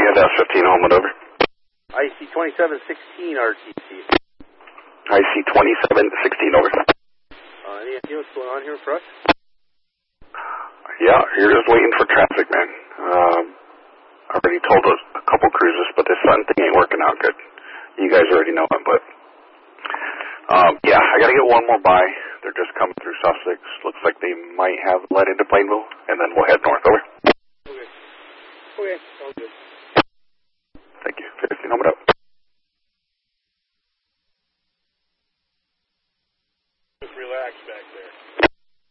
IC-2716 Homewood, over. IC-2716 RTC. IC-2716, over. Any idea what's going on here for us? Yeah, you're just waiting for traffic, man. I already told a couple cruises, but this Sun thing ain't working out good. You guys already know it, but... yeah, I gotta get one more by. They're just coming through Sussex. Looks like they might have let into Plainville, and then we'll head north, over. Okay. Okay, sounds good.